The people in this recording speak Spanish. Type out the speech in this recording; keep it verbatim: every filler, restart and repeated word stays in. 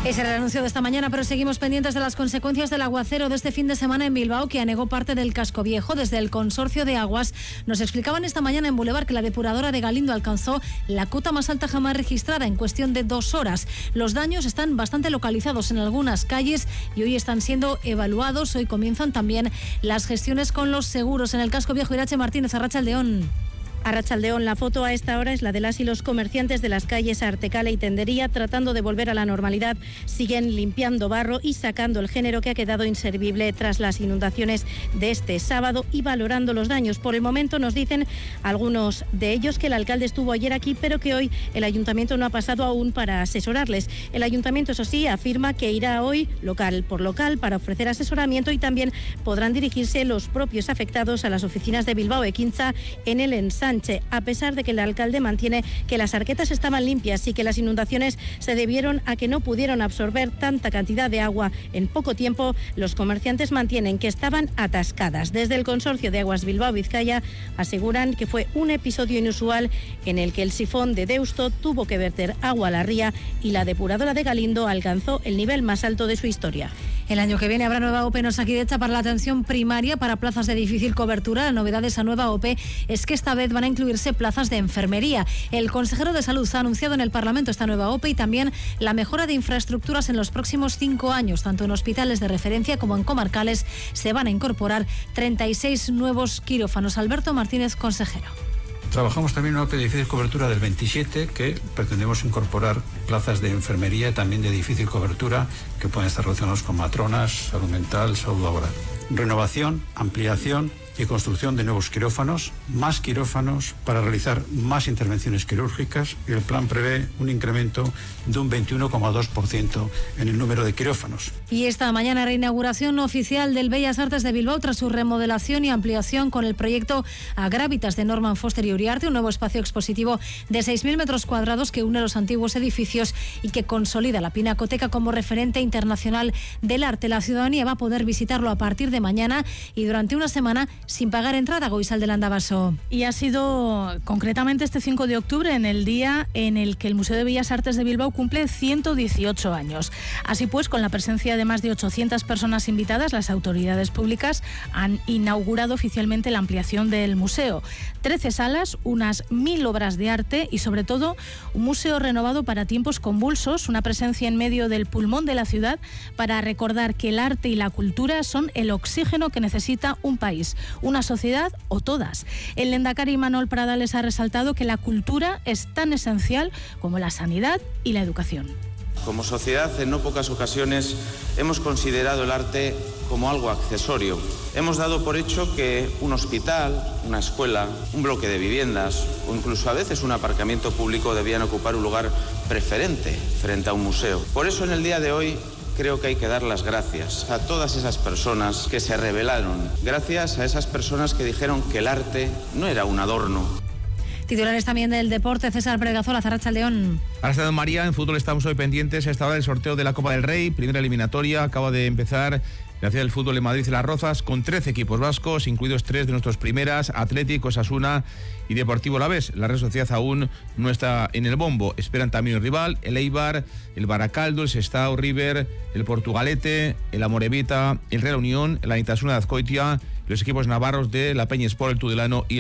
Ese era el anuncio de esta mañana, pero seguimos pendientes de las consecuencias del aguacero de este fin de semana en Bilbao, que anegó parte del casco viejo. Desde el Consorcio de Aguas nos explicaban esta mañana en Boulevard que la depuradora de Galindo alcanzó la cota más alta jamás registrada en cuestión de dos horas. Los daños están bastante localizados en algunas calles y hoy están siendo evaluados. Hoy comienzan también las gestiones con los seguros. En el casco viejo, Irache Martínez, Arratsaldeón. Arratsaldeón, la foto a esta hora es la de las y los comerciantes de las calles Artecala y Tendería tratando de volver a la normalidad. Siguen limpiando barro y sacando el género que ha quedado inservible tras las inundaciones de este sábado y valorando los daños. Por el momento nos dicen algunos de ellos que el alcalde estuvo ayer aquí, pero que hoy el ayuntamiento no ha pasado aún para asesorarles. El ayuntamiento, eso sí, afirma que irá hoy local por local para ofrecer asesoramiento y también podrán dirigirse los propios afectados a las oficinas de Bilbao Ekintza en el ensanche. A pesar de que el alcalde mantiene que las arquetas estaban limpias y que las inundaciones se debieron a que no pudieron absorber tanta cantidad de agua en poco tiempo, los comerciantes mantienen que estaban atascadas. Desde el Consorcio de Aguas Bilbao-Vizcaya aseguran que fue un episodio inusual en el que el sifón de Deusto tuvo que verter agua a la ría y la depuradora de Galindo alcanzó el nivel más alto de su historia. El año que viene habrá nueva O P en Osakidetza para la atención primaria para plazas de difícil cobertura. La novedad de esa nueva O P es que esta vez van a incluirse plazas de enfermería. El consejero de Salud ha anunciado en el Parlamento esta nueva O P y también la mejora de infraestructuras en los próximos cinco años. Tanto en hospitales de referencia como en comarcales se van a incorporar treinta y seis nuevos quirófanos. Alberto Martínez, consejero. Trabajamos también en una O P de difícil cobertura del veintisiete, que pretendemos incorporar plazas de enfermería y también de difícil cobertura que pueden estar relacionados con matronas, salud mental, salud laboral. Renovación, ampliación y construcción de nuevos quirófanos, más quirófanos para realizar más intervenciones quirúrgicas, y el plan prevé un incremento de un veintiuno coma dos por ciento en el número de quirófanos. Y esta mañana reinauguración oficial del Bellas Artes de Bilbao tras su remodelación y ampliación con el proyecto Agravitas de Norman Foster y Uriarte, un nuevo espacio expositivo de seis mil metros cuadrados que une los antiguos edificios y que consolida la Pinacoteca como referente internacional del arte. La ciudadanía va a poder visitarlo a partir de mañana y durante una semana sin pagar entrada. Goizal del Andabaso. Y ha sido concretamente este cinco de octubre, en el día en el que el Museo de Bellas Artes de Bilbao cumple ciento dieciocho años. Así pues, con la presencia de más de ochocientas personas invitadas, las autoridades públicas han inaugurado oficialmente la ampliación del museo. trece salas, unas mil obras de arte y sobre todo un museo renovado para tiempos convulsos, una presencia en medio del pulmón de la ciudad para recordar que el arte y la cultura son el oxígeno que necesita un país, una sociedad o todas. El lehendakari Manuel Pradales ha resaltado que la cultura es tan esencial como la sanidad y la educación. Como sociedad, en no pocas ocasiones hemos considerado el arte como algo accesorio. Hemos dado por hecho que un hospital, una escuela, un bloque de viviendas o incluso a veces un aparcamiento público debían ocupar un lugar preferente frente a un museo. Por eso, en el día de hoy, creo que hay que dar las gracias a todas esas personas que se rebelaron. Gracias a esas personas que dijeron que el arte no era un adorno. Titulares también del deporte, César Pregazola, Arratsaldeón. Arratsaldeón, María. En fútbol estamos hoy pendientes a esta hora del sorteo de la Copa del Rey. Primera eliminatoria, acaba de empezar la ciudad del fútbol en Madrid y Las Rozas, con trece equipos vascos, incluidos tres de nuestros primeras, Atlético, Osasuna y Deportivo Alavés. La Real Sociedad aún no está en el bombo. Esperan también el rival, el Eibar, el Baracaldo, el Sestao, River, el Portugalete, el Amorevita, el Real Unión, el Anitasuna de Azcoitia, los equipos navarros de la Peña Sport, el Tudelano y